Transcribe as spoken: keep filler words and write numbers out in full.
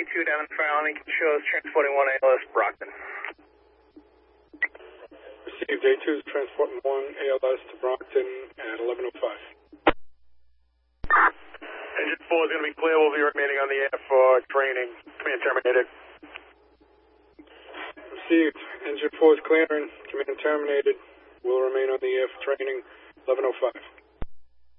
two down in file, and shows transporting one A L S Brockton. Received A two is transporting one A L S to Brockton at eleven oh five. Engine four is going to be clear. We'll be remaining on the air for training. Command terminated. Received. Engine four is clearing. Command terminated. We'll remain on the air for training. eleven oh five.